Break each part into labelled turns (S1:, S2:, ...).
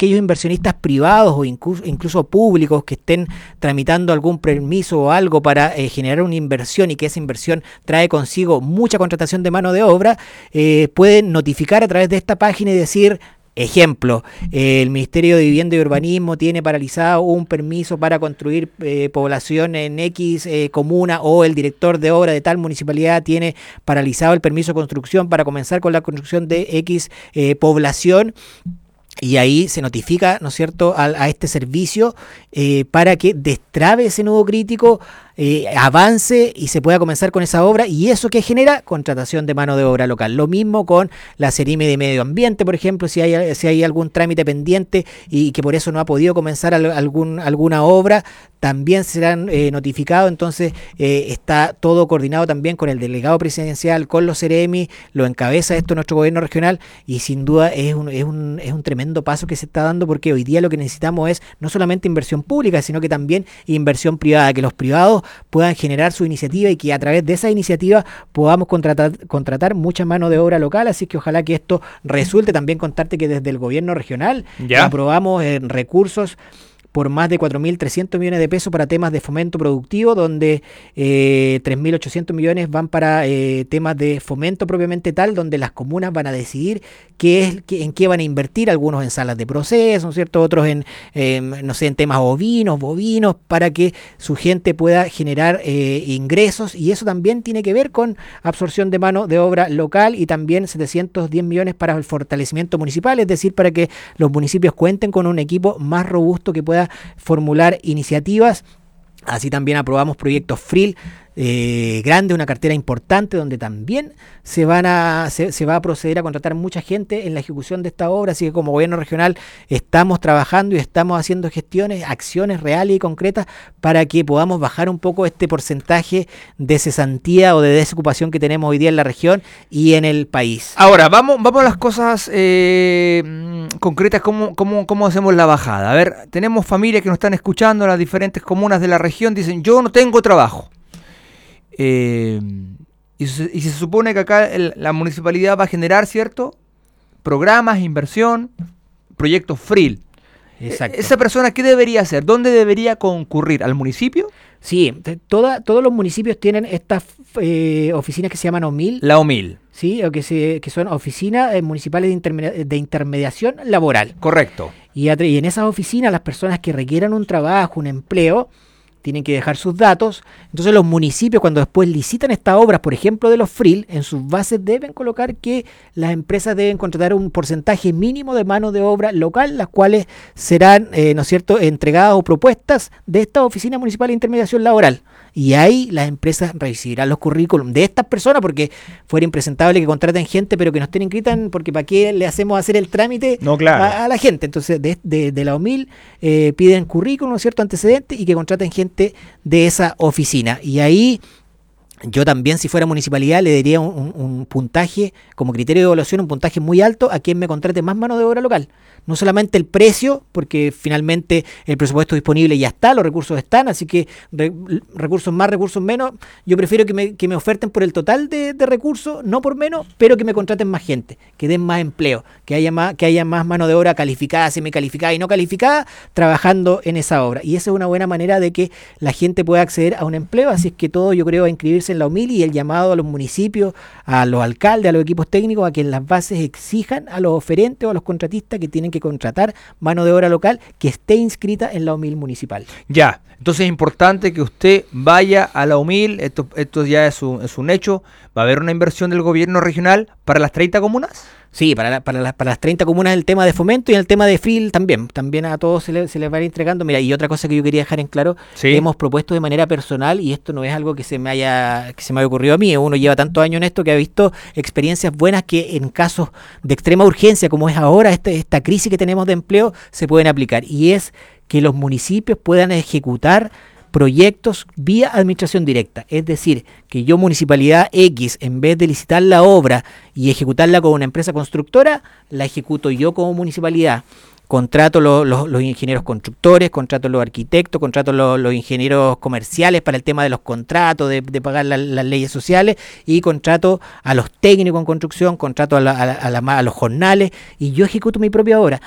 S1: aquellos inversionistas privados o incluso públicos que estén tramitando algún permiso o algo para generar una inversión y que esa inversión trae consigo mucha contratación de mano de obra, pueden notificar a través de esta página y decir, ejemplo, el Ministerio de Vivienda y Urbanismo tiene paralizado un permiso para construir población en X comuna, o el director de obra de tal municipalidad tiene paralizado el permiso de construcción para comenzar con la construcción de X población. Y ahí se notifica, ¿no es cierto?, a este servicio para que destrabe ese nudo crítico, avance y se pueda comenzar con esa obra. ¿Y eso qué genera? Contratación de mano de obra local. Lo mismo con la Seremi de Medio Ambiente, por ejemplo, si hay algún trámite pendiente y que por eso no ha podido comenzar alguna obra, también serán notificados. Entonces está todo coordinado también con el delegado presidencial, con los Seremi, lo encabeza esto nuestro gobierno regional, y sin duda es un tremendo paso que se está dando, porque hoy día lo que necesitamos es no solamente inversión pública, sino que también inversión privada, que los privados puedan generar su iniciativa y que a través de esa iniciativa podamos contratar mucha mano de obra local. Así que ojalá que esto resulte. También contarte que desde el gobierno regional aprobamos recursos por más de 4.300 millones de pesos para temas de fomento productivo, donde 3.800 millones van para temas de fomento propiamente tal, donde las comunas van a decidir en qué van a invertir, algunos en salas de proceso, ¿no es cierto?, otros en temas bovinos, para que su gente pueda generar ingresos, y eso también tiene que ver con absorción de mano de obra local, y también 710 millones para el fortalecimiento municipal, es decir, para que los municipios cuenten con un equipo más robusto que pueda formular iniciativas. Así también aprobamos proyectos FRIL grande, una cartera importante, donde también se va a proceder a contratar mucha gente en la ejecución de esta obra. Así que como gobierno regional estamos trabajando y estamos haciendo acciones reales y concretas para que podamos bajar un poco este porcentaje de cesantía o de desocupación que tenemos hoy día en la región y en el país.
S2: Ahora, vamos a las cosas concretas, ¿cómo hacemos la bajada? A ver, tenemos familias que nos están escuchando en las diferentes comunas de la región, dicen, yo no tengo trabajo. Y se supone que acá la municipalidad va a generar, ¿cierto?, programas, inversión, proyectos FRIL.
S1: Exacto.
S2: ¿Esa persona qué debería hacer? ¿Dónde debería concurrir? ¿Al municipio?
S1: Sí, todos los municipios tienen estas oficinas que se llaman OMIL.
S2: La OMIL.
S1: Sí, o que son oficinas municipales de intermediación laboral.
S2: Correcto.
S1: Y en esas oficinas las personas que requieran un trabajo, un empleo, tienen que dejar sus datos. Entonces los municipios, cuando después licitan estas obras, por ejemplo de los FRIL, en sus bases deben colocar que las empresas deben contratar un porcentaje mínimo de mano de obra local, las cuales serán, ¿no es cierto?, entregadas o propuestas de esta oficina municipal de intermediación laboral. Y ahí las empresas recibirán los currículum de estas personas, porque fuera impresentable que contraten gente pero que no estén inscritas, porque ¿para qué le hacemos hacer el trámite a la gente? Entonces de la OMIL piden currículum, ¿no es cierto?, antecedentes, y que contraten gente de esa oficina. Y ahí yo también, si fuera municipalidad, le daría un puntaje como criterio de evaluación, un puntaje muy alto a quien me contrate más mano de obra local. No solamente el precio, porque finalmente el presupuesto disponible ya está, los recursos están, así que recursos más, recursos menos, yo prefiero que me oferten por el total de recursos, no por menos, pero que me contraten más gente, que den más empleo, que haya más mano de obra calificada, semicalificada y no calificada, trabajando en esa obra. Y esa es una buena manera de que la gente pueda acceder a un empleo. Así es que todo, yo creo, va a inscribirse en la OMIL, y el llamado a los municipios, a los alcaldes, a los equipos técnicos, a que en las bases exijan a los oferentes o a los contratistas que tienen que contratar mano de obra local que esté inscrita en la OMIL municipal.
S2: Ya, entonces es importante que usted vaya a la OMIL, esto ya es un hecho. ¿Va a haber una inversión del gobierno regional para las 30 comunas?
S1: Sí, para las 30 comunas, el tema de fomento y el tema de FRIL también a todos se les va a ir entregando. Mira, y otra cosa que yo quería dejar en claro,
S2: ¿sí?,
S1: hemos propuesto de manera personal, y esto no es algo que se me haya ocurrido a mí. Uno lleva tantos años en esto que ha visto experiencias buenas que en casos de extrema urgencia, como es ahora esta crisis que tenemos de empleo, se pueden aplicar. Y es que los municipios puedan ejecutar proyectos vía administración directa, es decir, que yo, municipalidad X, en vez de licitar la obra y ejecutarla con una empresa constructora, la ejecuto yo como municipalidad. Contrato los ingenieros constructores, contrato los arquitectos, contrato los ingenieros comerciales para el tema de los contratos, de pagar las leyes sociales, y contrato a los técnicos en construcción, contrato a los jornales, y yo ejecuto mi propia obra.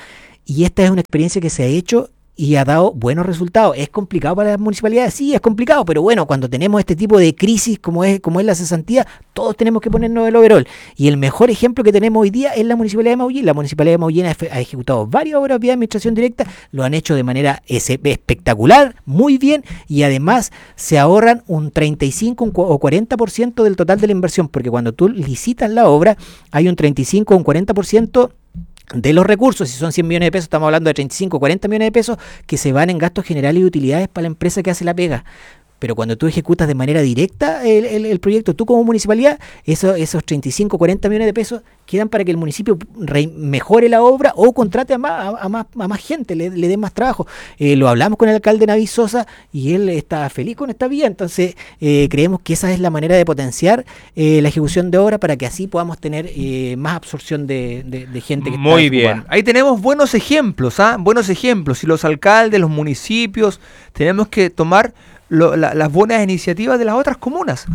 S1: y esta es una experiencia que se ha hecho y ha dado buenos resultados. ¿Es complicado para las municipalidades? Sí, es complicado, pero bueno, cuando tenemos este tipo de crisis como es la cesantía, todos tenemos que ponernos el overol. Y el mejor ejemplo que tenemos hoy día es la Municipalidad de Maullín. La Municipalidad de Maullín ha ejecutado varias obras vía administración directa, lo han hecho de manera espectacular, muy bien, y además se ahorran un 35 o 40% del total de la inversión, porque cuando tú licitas la obra, hay un 35 o un 40% de los recursos. Si son 100 millones de pesos, estamos hablando de 35 o 40 millones de pesos que se van en gastos generales y utilidades para la empresa que hace la pega. Pero cuando tú ejecutas de manera directa el proyecto, tú como municipalidad, esos 35 o 40 millones de pesos quedan para que el municipio mejore la obra o contrate a más gente, le dé más trabajo. Lo hablamos con el alcalde Naví Sosa y él está feliz con esta vía. Entonces creemos que esa es la manera de potenciar la ejecución de obra para que así podamos tener más absorción de gente que
S2: muy
S1: está
S2: bien.
S1: ocupada.
S2: Ahí tenemos buenos ejemplos, buenos ejemplos. Y los alcaldes, los municipios, tenemos que tomar las buenas iniciativas de las otras comunas,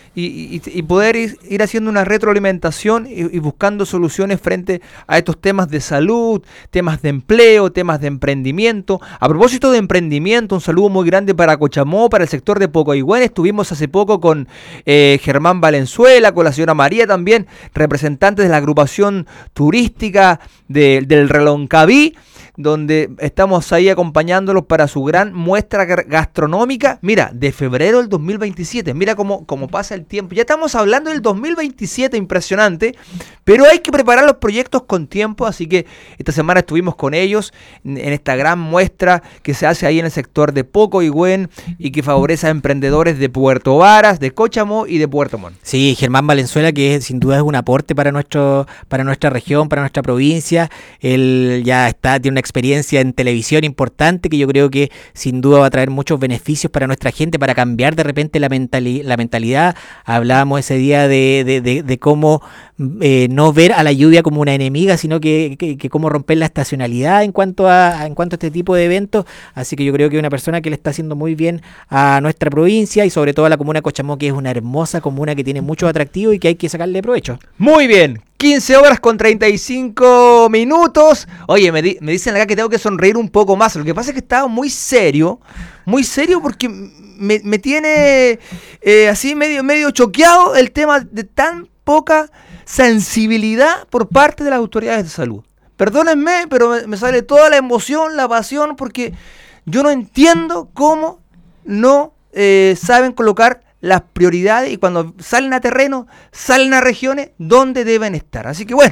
S2: y poder ir haciendo una retroalimentación y buscando soluciones frente a estos temas de salud, temas de empleo, temas de emprendimiento. A propósito de emprendimiento, un saludo muy grande para Cochamó, para el sector de Pocoigüén. Estuvimos hace poco con Germán Valenzuela, con la señora María también, representantes de la agrupación turística del Reloncaví, donde estamos ahí acompañándolos para su gran muestra gastronómica. Mira, de febrero del 2027, mira cómo pasa el tiempo. Ya estamos hablando del 2027, impresionante, pero hay que preparar los proyectos con tiempo, así que esta semana estuvimos con ellos en esta gran muestra que se hace ahí en el sector de Pocoigüén y que favorece a emprendedores de Puerto Varas, de Cochamó y de Puerto Montt.
S1: Sí, Germán Valenzuela, que sin duda es un aporte para nuestra región, para nuestra provincia. Él ya tiene una experiencia en televisión importante que yo creo que sin duda va a traer muchos beneficios para nuestra gente, para cambiar de repente la mentalidad. Hablábamos ese día de cómo no ver a la lluvia como una enemiga, sino que cómo romper la estacionalidad en cuanto a este tipo de eventos. Así que yo creo que es una persona que le está haciendo muy bien a nuestra provincia y sobre todo a la comuna de Cochamó, que es una hermosa comuna que tiene muchos atractivos y que hay que sacarle provecho.
S2: Muy bien. 15 horas con 35 minutos. Oye, me dicen acá que tengo que sonreír un poco más. Lo que pasa es que estaba muy serio porque me tiene así medio choqueado el tema de tan poca sensibilidad por parte de las autoridades de salud. Perdónenme, pero me sale toda la emoción, la pasión, porque yo no entiendo cómo no saben colocar las prioridades y cuando salen a terreno, salen a regiones donde deben estar. Así que bueno.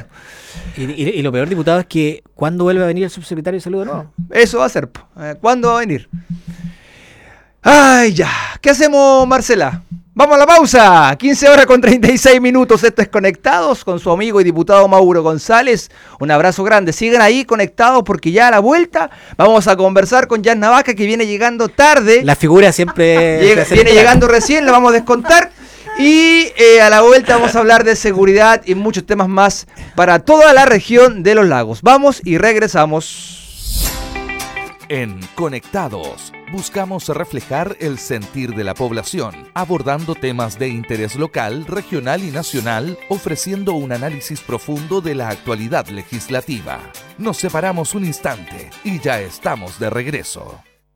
S1: Y lo peor, diputado, es que ¿cuándo vuelve a venir el subsecretario de salud de nuevo?
S2: Eso va a ser. ¿Cuándo va a venir? Ay, ya. ¿Qué hacemos, Marcela? Vamos a la pausa. 15 horas con 36 minutos. Esto es Conectados con su amigo y diputado Mauro González. Un abrazo grande. Sigan ahí conectados porque ya a la vuelta vamos a conversar con Jan Navaca, que viene llegando tarde.
S1: La figura siempre
S2: viene llegando recién, la vamos a descontar. Y a la vuelta vamos a hablar de seguridad y muchos temas más para toda la región de los lagos. Vamos y regresamos.
S3: En Conectados, buscamos reflejar el sentir de la población, abordando temas de interés local, regional y nacional, ofreciendo un análisis profundo de la actualidad legislativa. Nos separamos un instante y ya estamos de regreso.